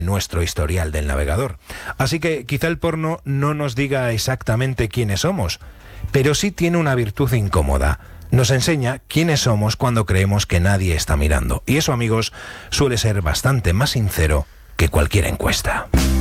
nuestro historial del navegador. Así que quizá el porno no nos diga exactamente quiénes somos, pero sí tiene una virtud incómoda. Nos enseña quiénes somos cuando creemos que nadie está mirando. Y eso, amigos, suele ser bastante más sincero que cualquier encuesta.